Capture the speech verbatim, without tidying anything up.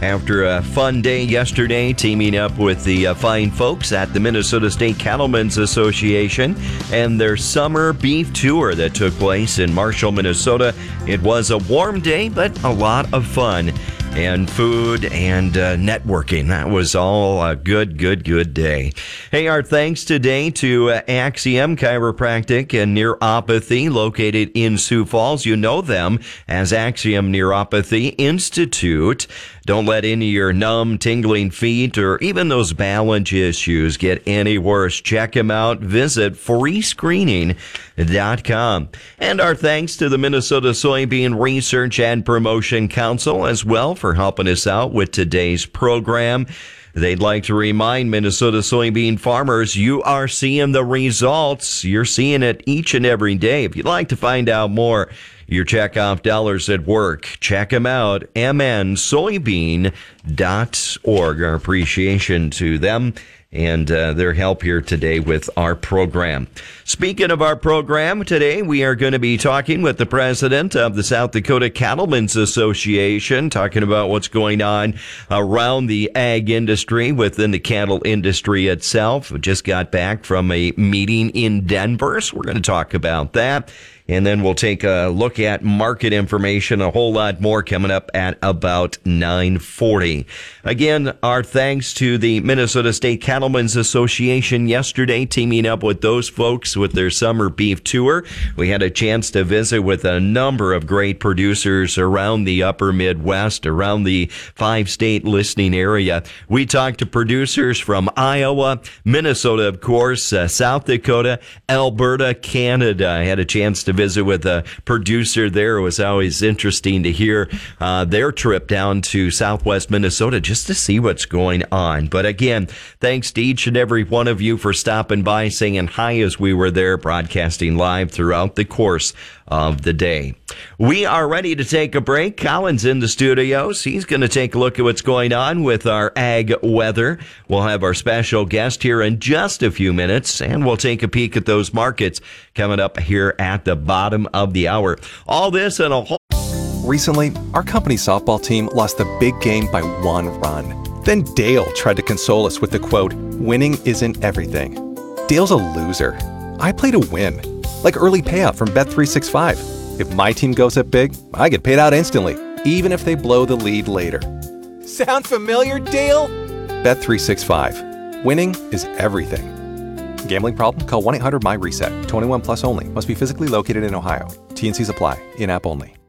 after a fun day yesterday, teaming up with the uh, fine folks at the Minnesota State Cattlemen's Association and their summer beef tour that took place in Marshall, Minnesota. It was a warm day, but a lot of fun. And food and uh, networking. That was all a good, good, good day. Hey, our thanks today to uh, Axiom Chiropractic and Neuropathy located in Sioux Falls. You know them as Axiom Neuropathy Institute. Don't let any of your numb, tingling feet or even those balance issues get any worse. Check them out. Visit free screening dot com. And our thanks to the Minnesota Soybean Research and Promotion Council as well for helping us out with today's program. They'd like to remind Minnesota soybean farmers you are seeing the results. You're seeing it each and every day. If you'd like to find out more, your checkoff dollars at work. Check them out, m n soybean dot org. Our appreciation to them and uh, their help here today with our program. Speaking of our program, today we are going to be talking with the president of the South Dakota Cattlemen's Association, talking about what's going on around the ag industry, within the cattle industry itself. We just got back from a meeting in Denver, so we're going to talk about that. And then we'll take a look at market information, a whole lot more coming up at about nine forty. Again, our thanks to the Minnesota State Cattlemen's Association yesterday, teaming up with those folks with their summer beef tour. We had a chance to visit with a number of great producers around the upper Midwest, around the five-state listening area. We talked to producers from Iowa, Minnesota, of course, uh, South Dakota, Alberta, Canada. I had a chance to visit with a producer there. It was always interesting to hear uh, their trip down to southwest Minnesota just to see what's going on. But again, thanks to each and every one of you for stopping by, saying hi as we were there, broadcasting live throughout the course of the day. We are ready to take a break. Colin's in the studios. He's going to take a look at what's going on with our ag weather. We'll have our special guest here in just a few minutes, and we'll take a peek at those markets coming up here at the bottom of the hour. All this and a whole... Recently, our company's softball team lost the big game by one run. Then Dale tried to console us with the quote, "Winning isn't everything." Dale's a loser. I play to win. Like early payout from Bet three sixty-five. If my team goes up big, I get paid out instantly, even if they blow the lead later. Sound familiar, Dale? Bet three sixty-five. Winning is everything. Gambling problem? Call one eight hundred M Y RESET. twenty-one plus only. Must be physically located in Ohio. T and Cs apply. In-app only.